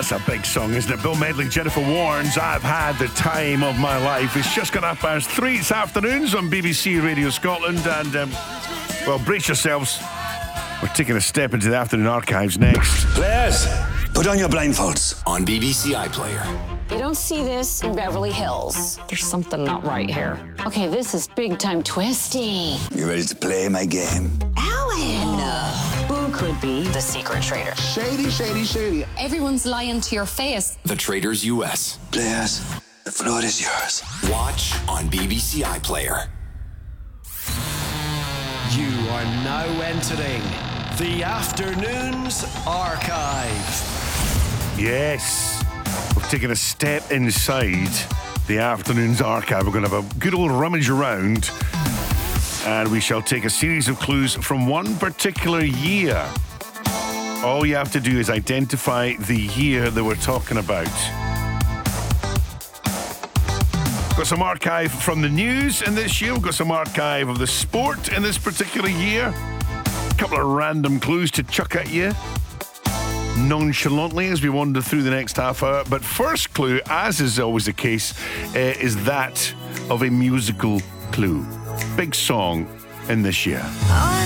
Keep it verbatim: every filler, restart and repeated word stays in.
That's a big song, isn't it? Bill Medley, Jennifer Warnes, I've had the time of my life. It's just gone up past three. It's afternoons on B B C Radio Scotland. And, um, well, brace yourselves. We're taking a step into the afternoon archives next. Players, put on your blindfolds. On B B C iPlayer. You don't see this in Beverly Hills. There's something not right here. Okay, this is big time twisty. You ready to play my game? Alan! Who could be the secret traitor? Shady, shady, shady. Everyone's lying to your face. The Traders U S. Players, the floor is yours. Watch on B B C iPlayer. You are now entering the Afternoons Archive. Yes. We've taken a step inside the afternoon's archive. We're going to have a good old rummage around, and we shall take a series of clues from one particular year. All you have to do is identify the year that we're talking about. Got some archive from the news in this year. We've got some archive of the sport in this particular year. A couple of random clues to chuck at you nonchalantly as we wander through the next half hour. But first clue, as is always the case, uh, is that of a musical clue. Big song in this year.